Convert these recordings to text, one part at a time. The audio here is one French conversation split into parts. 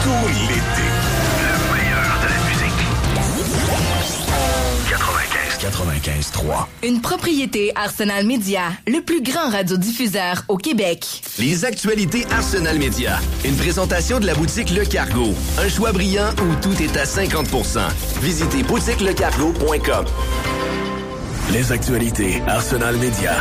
tout l'été. Le meilleur de la musique. 95.3. Une propriété Arsenal Média, le plus grand radiodiffuseur au Québec. Les actualités Arsenal Média. Une présentation de la boutique Le Cargo. Un choix brillant où tout est à 50%. Visitez boutiquelecargo.com. Les actualités Arsenal Média.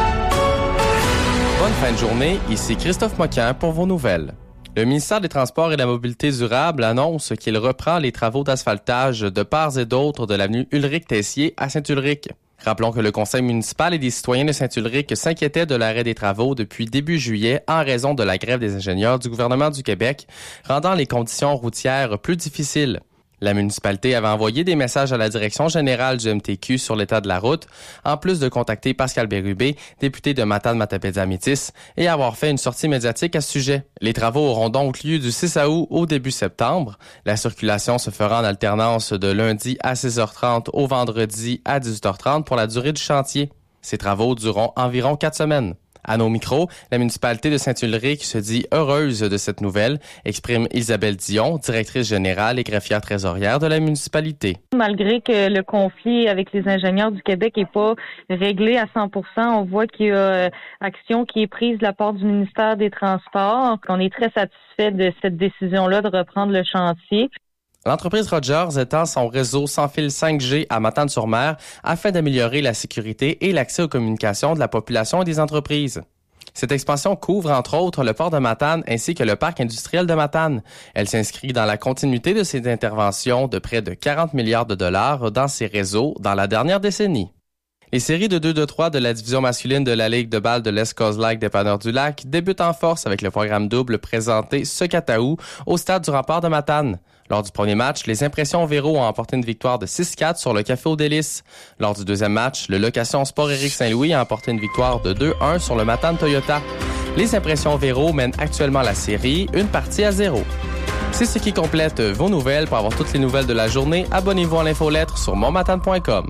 Bonne fin de journée, ici Christophe Moquin pour vos nouvelles. Le ministère des Transports et de la Mobilité durable annonce qu'il reprend les travaux d'asphaltage de part et d'autre de l'avenue Ulrich-Tessier à Saint-Ulrich. Rappelons que le conseil municipal et des citoyens de Saint-Ulrich s'inquiétaient de l'arrêt des travaux depuis début juillet en raison de la grève des ingénieurs du gouvernement du Québec, rendant les conditions routières plus difficiles. La municipalité avait envoyé des messages à la direction générale du MTQ sur l'état de la route, en plus de contacter Pascal Bérubé, député de Matane-Matapédia-Métis, et avoir fait une sortie médiatique à ce sujet. Les travaux auront donc lieu du 6 août au début septembre. La circulation se fera en alternance de lundi à 6h30 au vendredi à 18h30 pour la durée du chantier. Ces travaux dureront environ 4 semaines. À nos micros, la municipalité de Saint-Ulrich se dit heureuse de cette nouvelle, exprime Isabelle Dion, directrice générale et greffière trésorière de la municipalité. Malgré que le conflit avec les ingénieurs du Québec n'est pas réglé à 100%, on voit qu'il y a action qui est prise de la part du ministère des Transports. On est très satisfait de cette décision-là de reprendre le chantier. L'entreprise Rogers étend son réseau sans fil 5G à Matane-sur-Mer afin d'améliorer la sécurité et l'accès aux communications de la population et des entreprises. Cette expansion couvre entre autres le port de Matane ainsi que le parc industriel de Matane. Elle s'inscrit dans la continuité de ses interventions de près de 40 milliards de dollars dans ces réseaux dans la dernière décennie. Les séries de 2-2-3 de la division masculine de la Ligue de balle de l'Est-Coast-Lac Dépanneur-du-Lac débutent en force avec le programme double présenté ce 4 août au stade du Rempart de Matane. Lors du premier match, les Impressions Véro ont emporté une victoire de 6-4 sur le Café aux Délices. Lors du deuxième match, le Location Sport Éric Saint-Louis a emporté une victoire de 2-1 sur le Matane Toyota. Les Impressions Véro mènent actuellement la série, 1-0. C'est ce qui complète vos nouvelles. Pour avoir toutes les nouvelles de la journée, abonnez-vous à l'infolettre sur monmatane.com.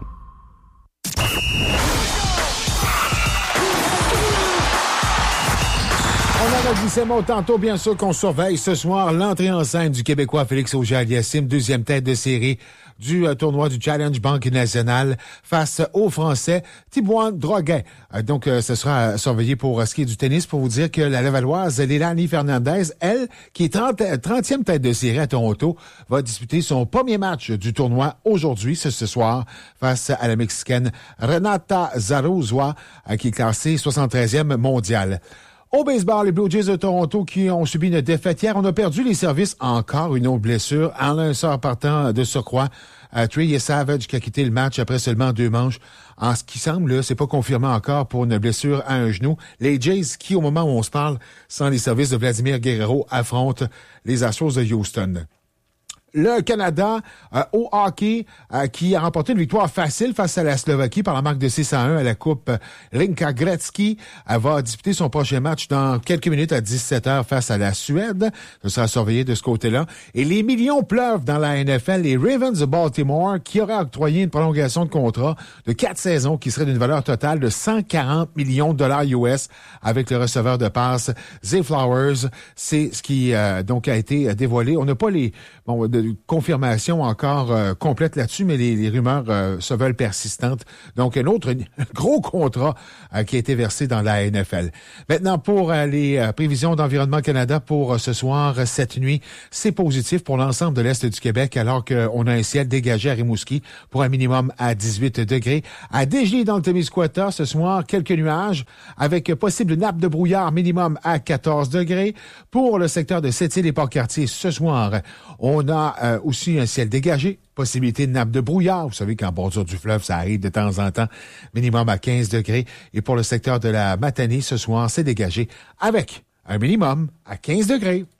On a dit ces mots tantôt, bien sûr, qu'on surveille ce soir l'entrée en scène du Québécois Félix Auger-Aliassime, deuxième tête de série du tournoi du Challenge Banque Nationale face au Français Thibaut Droguet. Donc, ce sera surveillé pour ce qui est du tennis pour vous dire que la Lavalloise Lélanie Fernandez, elle, qui est 30e tête de série à Toronto, va disputer son premier match du tournoi aujourd'hui, ce soir, face à la Mexicaine Renata Zarazua, qui est classée 73e mondiale. Au baseball, les Blue Jays de Toronto qui ont subi une défaite hier, on a perdu les services, encore une autre blessure, en un sort partant de surcroît. Trey Savage qui a quitté le match après seulement 2 manches. En ce qui semble, là, c'est pas confirmé encore pour une blessure à un genou. Les Jays qui, au moment où on se parle, sans les services de Vladimir Guerrero, affrontent les Astros de Houston. Le Canada au hockey qui a remporté une victoire facile face à la Slovaquie par la marque de 6-1 à la Coupe Rinka Gretzky. Elle va disputer son prochain match dans quelques minutes à 17h face à la Suède. Ce sera surveillé de ce côté-là. Et les millions pleuvent dans la NFL. Les Ravens de Baltimore qui auraient octroyé une prolongation de contrat de 4 saisons qui serait d'une valeur totale de 140 millions de dollars US avec le receveur de passe Zay Flowers. C'est ce qui donc a été dévoilé. On n'a pas de confirmation encore complète là-dessus, mais les rumeurs se veulent persistantes. Donc, un autre gros contrat qui a été versé dans la NFL. Maintenant, pour les prévisions d'Environnement Canada pour ce soir, cette nuit, c'est positif pour l'ensemble de l'Est du Québec, alors qu'on a un ciel dégagé à Rimouski pour un minimum à 18 degrés. À Desjardins, dans le Témiscouata, ce soir, quelques nuages avec possible nappe de brouillard minimum à 14 degrés. Pour le secteur de Sept-Îles et Port-Cartier, ce soir, on a aussi un ciel dégagé, possibilité de nappe de brouillard. Vous savez qu'en bordure du fleuve, ça arrive de temps en temps, minimum à 15 degrés. Et pour le secteur de la Matanée, ce soir, c'est dégagé avec un minimum à 15 degrés.